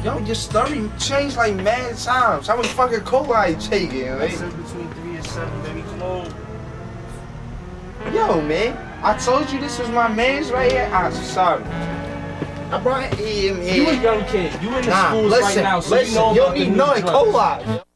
Yo, your story changed like mad times. How much fucking cola you taking, I man? said between 3 and 7, baby. Come on. Yo, man, I told you this was my man's right here. I'm sorry. I brought him here. You a young kid. You in the Nah, schools listen, right now, so listen, you know you about don't the need new none drugs. cola.